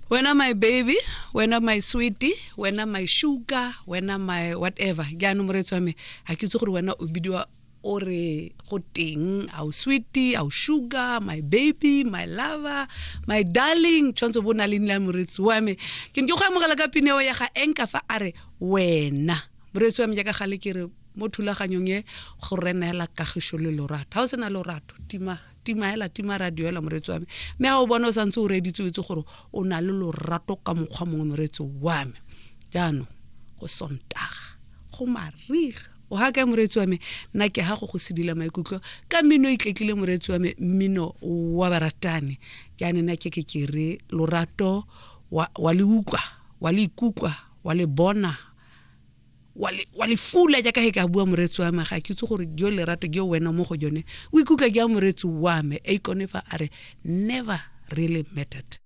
When am my baby, when am my sweetie, when am my sugar, when am my whatever. Ga no moretso wa me ha ke tse gore wena o bidiwa o re go teng au sweetie, au sugar, my baby, my lover, my darling. Tshwantse bo na le nla moretso wa me. Ke go amogela ka pineo ya ga enka fa are wena. Moretso wa me ka gale ke re mo thulaganyong e go renela kagišo le lorato. Ha o sena lorato tima radio la moretso wa me ha o bona o santse o reditswetse gore o na le lorato ka mokgwa mongwe moretso wa me jaanong go sontaga go mariga o ha ka moretso wa me nna ke ha go sedila maikutlo ka mino itlekile moretso wa me mmino wa baratani jaane nna ke re lorato wa le utlwa wa le ikutlwa wa le bona wa le fula ja ka he ka bua moretso wa me ga ke itse gore dio lerato ge wena mo go jone o ikutlwa ke a moretso wa me e konefa are never really mattered.